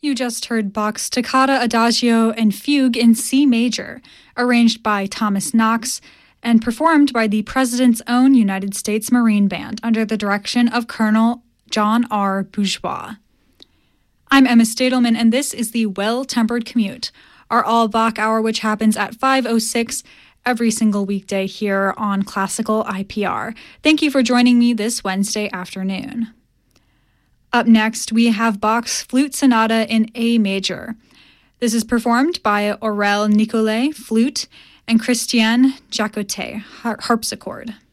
You just heard Bach's Toccata, Adagio, and Fugue in C major, arranged by Thomas Knox and performed by the President's own United States Marine Band under the direction of Colonel John R. Bourgeois. I'm Emma Stadelman, and this is the Well-Tempered Commute, our all-Bach hour, which happens at 5:06 every single weekday here on Classical IPR. Thank you for joining me this Wednesday afternoon. Up next, we have Bach's Flute Sonata in A major. This is performed by Aurel Nicolet, flute, and Christiane Jacotet, harpsichord.